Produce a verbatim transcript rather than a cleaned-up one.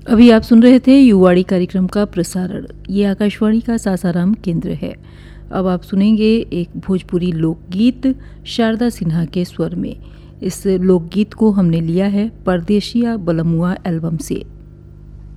अभी आप सुन रहे थे युवाड़ी कार्यक्रम का प्रसारण। ये आकाशवाणी का सासाराम केंद्र है। अब आप सुनेंगे एक भोजपुरी लोकगीत शारदा सिन्हा के स्वर में। इस लोकगीत को हमने लिया है परदेशिया बलमुआ एल्बम से।